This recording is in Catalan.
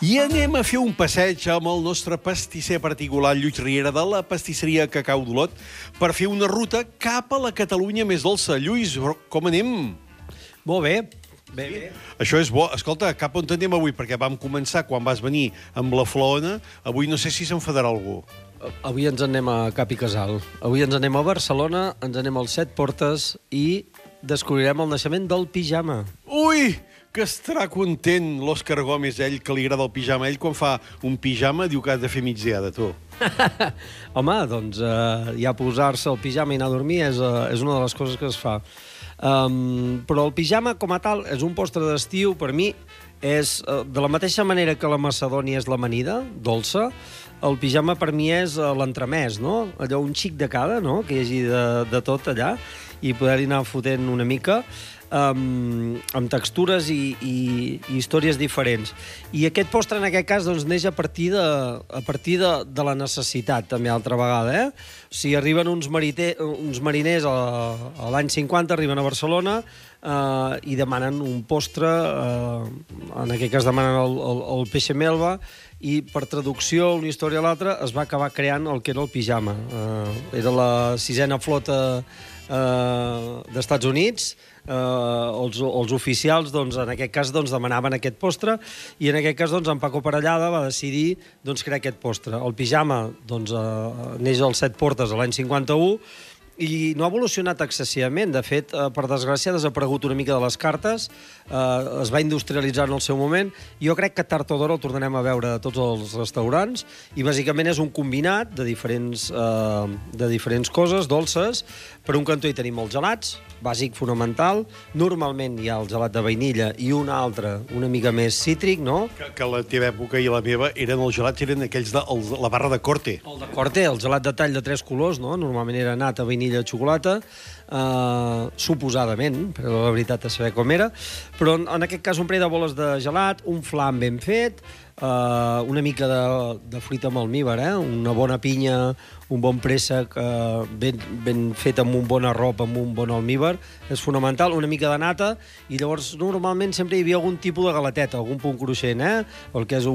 I anem a fer un passeig amb el nostre pastisser particular, Lluís Riera, de la pastisseria Cacau d'Olot, per fer una ruta cap a la Catalunya més dolça. Lluís, com anem? Molt bé. Bé. Això és bo. Escolta, cap on anem avui? Perquè vam començar quan vas venir amb la Flaona. Avui no sé si s'enfadarà algú. Avui ens anem a Cap i Casal. Avui ens anem a Barcelona, ens anem als Set Portes i descobrirem el naixement del pijama. Ui! Que estarà content l'Òscar Gómez, ell, que li agrada el pijama. Ell, quan fa un pijama, diu que has de fer migdiada, tu. Home, doncs ja posar-se el pijama i anar a dormir és una de les coses que es fa. Però el pijama, com a tal, és un postre d'estiu, per mi, és de la mateixa manera que la macedònia és l'amanida, dolça, el pijama per mi és l'entremès, no? Allò, un xic de cada, no?, que hi hagi de tot allà, i poder-hi anar fotent una mica, amb textures i històries diferents. I aquest postre, en aquest cas, doncs, neix a partir de la necessitat, també, altra vegada, eh? O sigui, arriben uns mariners a l'any 50, arriben a Barcelona i demanen un postre, en aquest cas demanen el peixe melva, i per traducció, una història a l'altra, es va acabar creant el que era el pijama. Era la 6a flota d'Estats Units, els oficials, doncs, en aquest cas, doncs, demanaven aquest postre, i en aquest cas, doncs, en Paco Parellada va decidir, doncs, crear aquest postre. El pijama, doncs, neix als Set Portes l'any 51, i no ha evolucionat excessivament. De fet, per desgràcia, ha desaparegut una mica de les cartes, es va industrialitzar en el seu moment. Jo crec que tard o d'hora el tornarem a veure a tots els restaurants, i bàsicament és un combinat de diferents coses dolces. Per un cantó hi tenim els gelats, bàsic, fonamental. Normalment hi ha el gelat de vainilla i un altre una mica més cítric, no? Que la teva època i la meva els gelats eren aquells de la barra de Corte. El de Corte, el gelat de tall de 3 colors, no? Normalment era nata, vainilla, xocolata, suposadament, però la veritat és saber com era. Però en aquest cas un parell de boles de gelat, un flam ben fet, una mica de fruita amb almívar, una bona pinya, un bon préssec ben fet amb un bon arrop, amb un bon almívar, és fonamental, una mica de nata, i llavors normalment sempre hi havia algun tipus de galeteta, algun punt cruixent, el que és